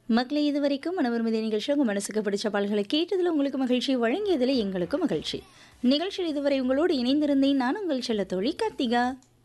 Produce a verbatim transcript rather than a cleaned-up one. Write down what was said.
மக்களே இதுவரைக்கும் மனவருமதி நிகழ்ச்சி உங்கள் மனசுக்கு பிடிச்ச பால்களை கேட்டதில் உங்களுக்கு மகிழ்ச்சி, வழங்கியதில் எங்களுக்கும் மகிழ்ச்சி. நிகழ்ச்சியில் இதுவரை உங்களோடு இணைந்திருந்தேன் நான் உங்கள் செல்ல தோழி கார்த்திகா.